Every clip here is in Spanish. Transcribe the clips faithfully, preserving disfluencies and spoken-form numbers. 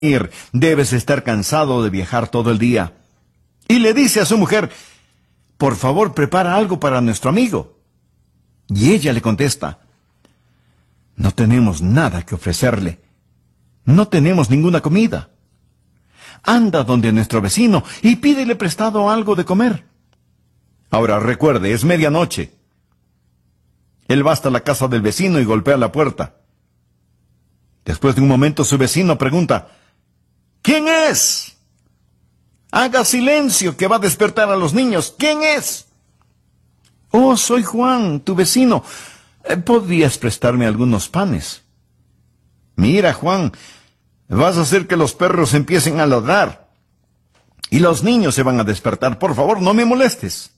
Debes estar cansado de viajar todo el día. Y le dice a su mujer, por favor, prepara algo para nuestro amigo. Y ella le contesta, no tenemos nada que ofrecerle. No tenemos ninguna comida. Anda donde nuestro vecino y pídele prestado algo de comer. Ahora recuerde, es medianoche. Él va hasta la casa del vecino y golpea la puerta. Después de un momento su vecino pregunta, ¿quién es? Haga silencio, que va a despertar a los niños. ¿Quién es? Oh, soy Juan, tu vecino. ¿Podrías prestarme algunos panes? Mira, Juan, vas a hacer que los perros empiecen a ladrar. Y los niños se van a despertar. Por favor, no me molestes.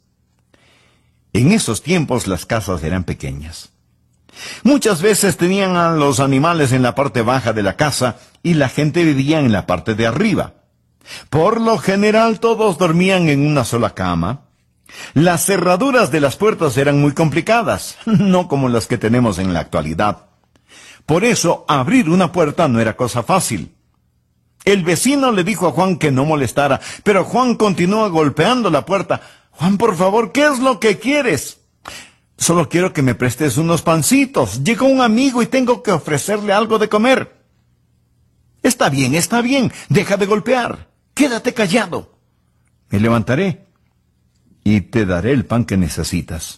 En esos tiempos las casas eran pequeñas. Muchas veces tenían a los animales en la parte baja de la casa y la gente vivía en la parte de arriba. Por lo general todos dormían en una sola cama. Las cerraduras de las puertas eran muy complicadas, no como las que tenemos en la actualidad. Por eso abrir una puerta no era cosa fácil. El vecino le dijo a Juan que no molestara, pero Juan continuó golpeando la puerta. Juan, por favor, ¿qué es lo que quieres? Solo quiero que me prestes unos pancitos. Llegó un amigo y tengo que ofrecerle algo de comer. Está bien, está bien. Deja de golpear. Quédate callado. Me levantaré y te daré el pan que necesitas.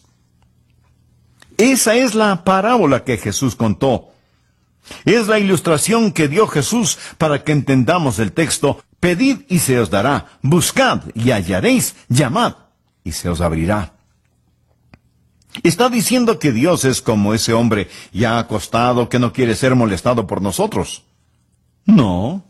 Esa es la parábola que Jesús contó. Es la ilustración que dio Jesús para que entendamos el texto. Pedid y se os dará. Buscad y hallaréis. Llamad y se os abrirá. ¿Está diciendo que Dios es como ese hombre ya acostado que no quiere ser molestado por nosotros? No.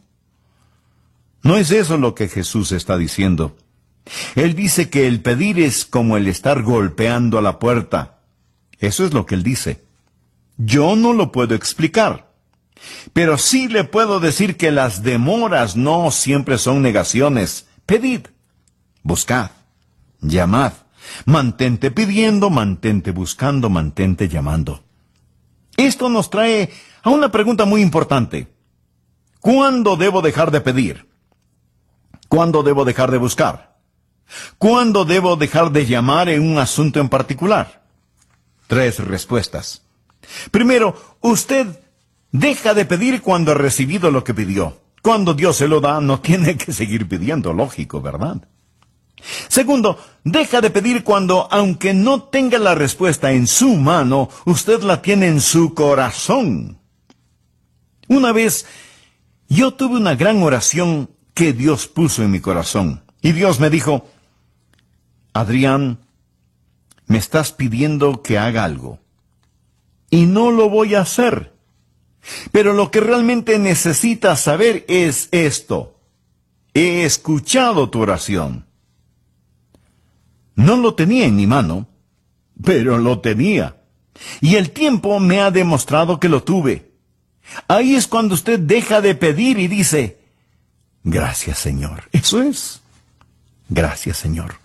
No es eso lo que Jesús está diciendo. Él dice que el pedir es como el estar golpeando a la puerta. Eso es lo que él dice. Yo no lo puedo explicar. Pero sí le puedo decir que las demoras no siempre son negaciones. Pedid, buscad, llamad. Mantente pidiendo, mantente buscando, mantente llamando. Esto nos trae a una pregunta muy importante. ¿Cuándo debo dejar de pedir? ¿Cuándo debo dejar de buscar? ¿Cuándo debo dejar de llamar en un asunto en particular? Tres respuestas. Primero, usted deja de pedir cuando ha recibido lo que pidió. Cuando Dios se lo da, no tiene que seguir pidiendo, lógico, ¿verdad? Segundo, deja de pedir cuando, aunque no tenga la respuesta en su mano, usted la tiene en su corazón. Una vez, yo tuve una gran oración que Dios puso en mi corazón. Y Dios me dijo, Adrián, me estás pidiendo que haga algo. Y no lo voy a hacer. Pero lo que realmente necesitas saber es esto. He escuchado tu oración. No lo tenía en mi mano, pero lo tenía. Y el tiempo me ha demostrado que lo tuve. Ahí es cuando usted deja de pedir y dice, gracias, Señor. Eso es. Gracias, Señor.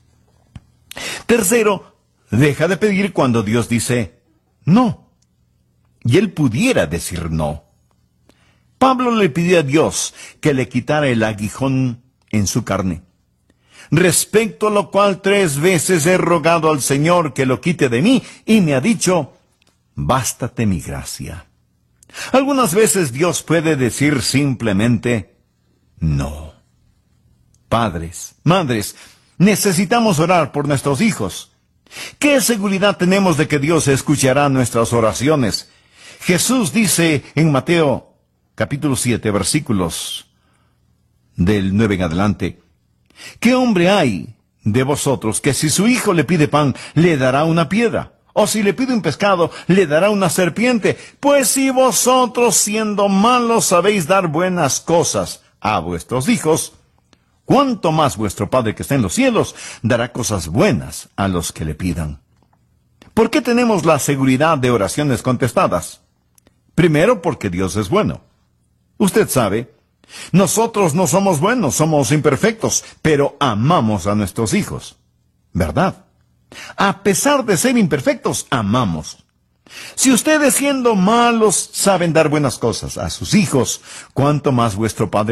Tercero, deja de pedir cuando Dios dice, no. Y él pudiera decir no. Pablo le pidió a Dios que le quitara el aguijón en su carne. Respecto a lo cual tres veces he rogado al Señor que lo quite de mí, y me ha dicho, bástate mi gracia. Algunas veces Dios puede decir simplemente, no. Padres, madres, necesitamos orar por nuestros hijos. ¿Qué seguridad tenemos de que Dios escuchará nuestras oraciones? Jesús dice en Mateo capítulo siete, versículos del nueve en adelante, ¿qué hombre hay de vosotros que si su hijo le pide pan, le dará una piedra? O si le pide un pescado, le dará una serpiente. Pues si vosotros, siendo malos, sabéis dar buenas cosas a vuestros hijos, ¿cuánto más vuestro Padre que está en los cielos dará cosas buenas a los que le pidan? ¿Por qué tenemos la seguridad de oraciones contestadas? Primero, porque Dios es bueno. Usted sabe, nosotros no somos buenos, somos imperfectos, pero amamos a nuestros hijos, ¿verdad? A pesar de ser imperfectos, amamos. Si ustedes siendo malos saben dar buenas cosas a sus hijos, cuánto más vuestro Padre